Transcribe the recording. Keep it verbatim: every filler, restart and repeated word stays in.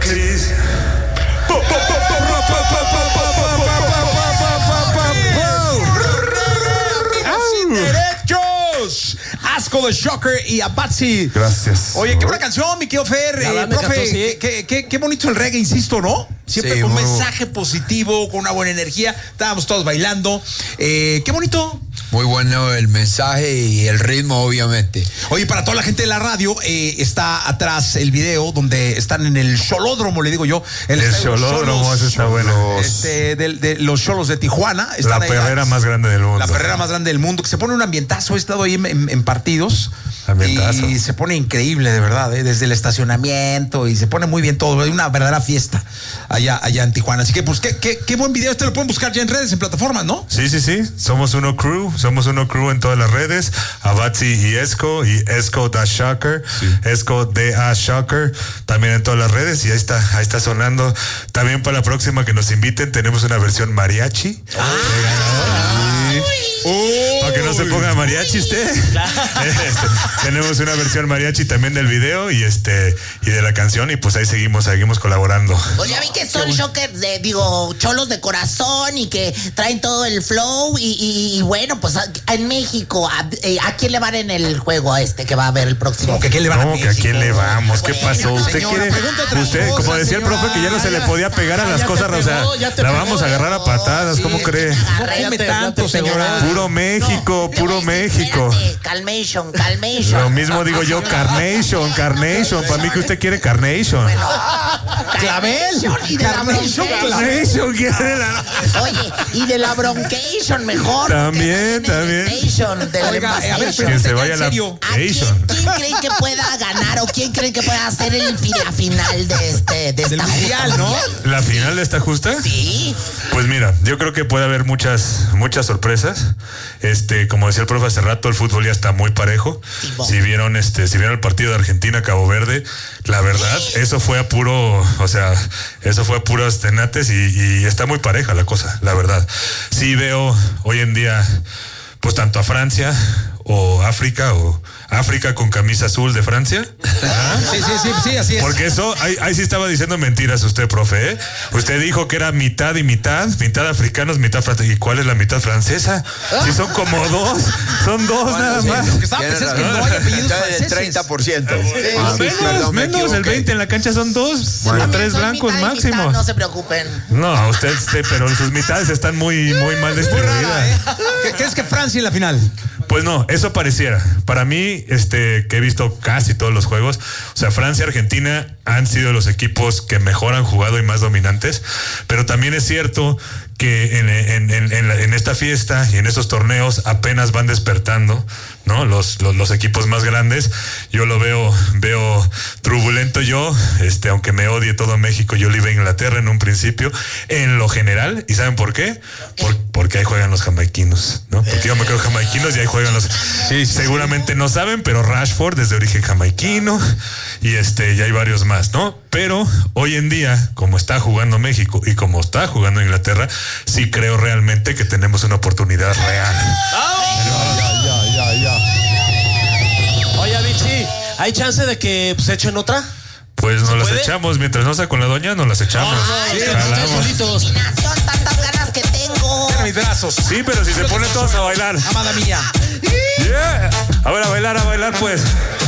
Alexis. ¡Derechos! Asco de Shocker y a Patsy. Gracias. Oye, qué buena canción, mi querido Fer. Eh, profe, cantó, sí. qué, qué, qué bonito el reggae, insisto, ¿no? Siempre Sí, con un muy... mensaje positivo, con una buena energía. Estábamos todos bailando. Eh, qué bonito. Muy bueno el mensaje y el ritmo, obviamente. Oye, para toda la gente de la radio, eh, está atrás el video donde están en el Xolódromo, le digo yo. El, el Xolódromo, ese está bueno. Este, de, de los Xolos de Tijuana. La perrera más grande del mundo. La perrera más grande del mundo, que se pone un ambientazo. He estado ahí en, en, en partidos. Ambientazo. Y se pone increíble, de verdad, ¿eh? Desde el estacionamiento y se pone muy bien todo. Hay una verdadera fiesta allá, allá en Tijuana. Así que, pues, qué, qué, qué buen video. Este lo pueden buscar ya en redes, en plataformas, ¿no? Sí, sí, sí. Somos uno crew. Somos uno crew en todas las redes. Abatzi y Esco. Y Esco da Shocker. Sí. Esco D A Shocker. También en todas las redes. Y ahí está, ahí está sonando. También para la próxima que nos inviten, tenemos una versión mariachi. Ah, uh, para que no se ponga mariachi usted. Este, tenemos una versión mariachi también del video y este y de la canción, y pues ahí seguimos, seguimos colaborando. Pues ya vi que son Shockers de, digo, cholos de corazón y que traen todo el flow y, y, y bueno, pues a, en México, a, ¿a quién le van en el juego a este que va a haber el próximo? ¿Cómo que a quién le van a ¿Cómo que a quién le vamos? ¿Qué Bueno, pasó? ¿Usted señora, quiere? Usted, como decía el profe, que ya no se le podía pegar a las cosas, o sea, la vamos a agarrar a patadas, ¿cómo cree? No come tanto, señora. Puro México, puro México. Calmation, calmation. Lo mismo digo yo, carnation, carnation. Para mí que usted quiere carnation. Clavel. Y de la Carnation, broncation. Carnation quiere la... Oye, y de la broncation mejor. También, también. De la Oiga, a ver, Que se vaya en la... serio. ¿A quién, quién creen que pueda ganar o quién creen que pueda hacer el, la final de este de Del esta mundial, justa ¿no? mundial? ¿La final de esta justa? Sí. Pues mira, yo creo que puede haber muchas, muchas sorpresas. Este, como decía el profe hace rato, el fútbol ya está muy parejo. Sí, bon. Si vieron, este, si vieron el partido de Argentina, Cabo Verde, la verdad, eso fue a puro, o sea, eso fue a puros tenates y, y está muy pareja la cosa, la verdad. Sí veo hoy en día, pues tanto a Francia o África o África con camisa azul de Francia. ¿Ah? Sí, sí, sí, sí, así es. Porque eso, ahí, ahí sí estaba diciendo mentiras usted, profe, ¿eh? Usted dijo que era mitad y mitad, mitad africanos, mitad franceses. ¿Y cuál es la mitad francesa? Si son como dos, son dos Bueno, nada sí, más. no. Lo que estaba pensando es que no hay apellidos Mitad del franceses. treinta por ciento. Ah, menos, menos, el veinte en la cancha son dos, Bueno. o tres Soy blancos mitad y mitad, máximos. no se preocupen. No, usted, usted, pero sus mitades están muy, muy mal distribuidas. ¿eh? ¿Qué- ¿Crees que Francia en la final? Pues no, eso pareciera. Para mí, este, que he visto casi todos los juegos, o sea, Francia y Argentina han sido los equipos que mejor han jugado y más dominantes, pero también es cierto que en, en, en, en, la, en esta fiesta y en estos torneos apenas van despertando, ¿no? Los, los, los equipos más grandes. Yo lo veo, veo turbulento yo, este, aunque me odie todo México, yo le iba a Inglaterra en un principio, en lo general. ¿Y saben por qué? Por, porque ahí juegan los jamaiquinos, ¿no? Porque yo me creo jamaiquinos y ahí juegan los... Sí, seguramente no saben, pero Rashford es de origen jamaiquino y este, y hay varios más, ¿no? Pero hoy en día, como está jugando México y como está jugando Inglaterra, sí creo realmente que tenemos una oportunidad real. Ya, ya, ya. Oye, Vichy, ¿hay chance de que se echen otra? Pues nos las puede? echamos, mientras no sea con la doña, nos las echamos. Ay, Sí, qué Jalamos. solitos. combinación, tantas ganas que tengo. Mira mis brazos. Sí, pero si se ponen todos a bailar. Amada mía. Yeah. A ver, a bailar, a bailar, pues.